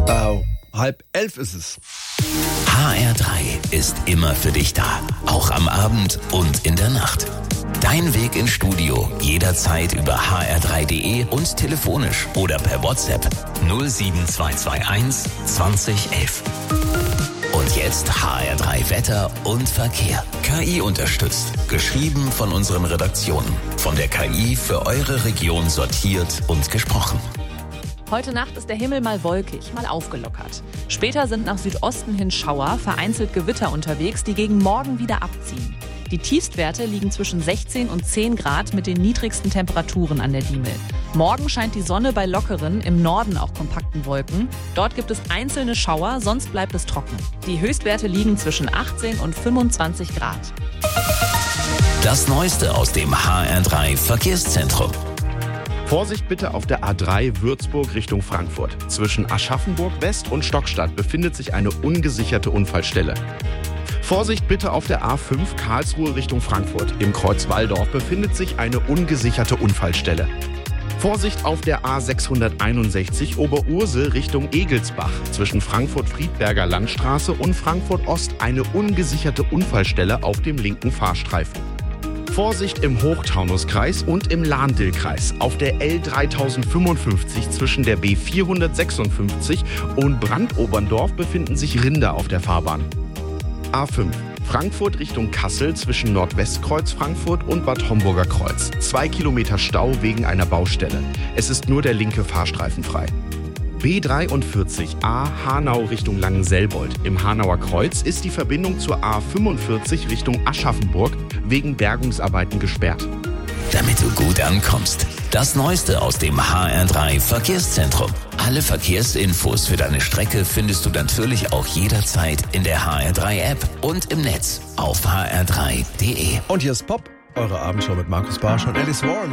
10:30 ist es. HR3 ist immer für dich da. Auch am Abend und in der Nacht. Dein Weg ins Studio jederzeit über hr3.de und telefonisch oder per WhatsApp 07221 2011. Und jetzt HR3 Wetter und Verkehr. KI unterstützt. Geschrieben von unseren Redaktionen. Von der KI für eure Region sortiert und gesprochen. Heute Nacht ist der Himmel mal wolkig, mal aufgelockert. Später sind nach Südosten hin Schauer, vereinzelt Gewitter unterwegs, die gegen morgen wieder abziehen. Die Tiefstwerte liegen zwischen 16 und 10 Grad mit den niedrigsten Temperaturen an der Diemel. Morgen scheint die Sonne bei lockeren, im Norden auch kompakten Wolken. Dort gibt es einzelne Schauer, sonst bleibt es trocken. Die Höchstwerte liegen zwischen 18 und 25 Grad. Das Neueste aus dem HR3 Verkehrszentrum. Vorsicht bitte auf der A3 Würzburg Richtung Frankfurt. Zwischen Aschaffenburg West und Stockstadt befindet sich eine ungesicherte Unfallstelle. Vorsicht bitte auf der A5 Karlsruhe Richtung Frankfurt. Im Kreuz Walldorf befindet sich eine ungesicherte Unfallstelle. Vorsicht auf der A661 Oberursel Richtung Egelsbach. Zwischen Frankfurt-Friedberger Landstraße und Frankfurt Ost eine ungesicherte Unfallstelle auf dem linken Fahrstreifen. Vorsicht im Hochtaunuskreis und im Lahn-Dill-Kreis. Auf der L3055 zwischen der B456 und Brandoberndorf befinden sich Rinder auf der Fahrbahn. A5 Frankfurt Richtung Kassel zwischen Nordwestkreuz Frankfurt und Bad Homburger Kreuz. 2 Kilometer Stau wegen einer Baustelle. Es ist nur der linke Fahrstreifen frei. B43 A Hanau Richtung Langenselbold. Im Hanauer Kreuz ist die Verbindung zur A45 Richtung Aschaffenburg wegen Bergungsarbeiten gesperrt. Damit du gut ankommst. Das Neueste aus dem HR3 Verkehrszentrum. Alle Verkehrsinfos für deine Strecke findest du natürlich auch jederzeit in der HR3-App und im Netz auf hr3.de. Und hier ist Pop, eure Abendshow mit Markus Barsch und Alice Warren.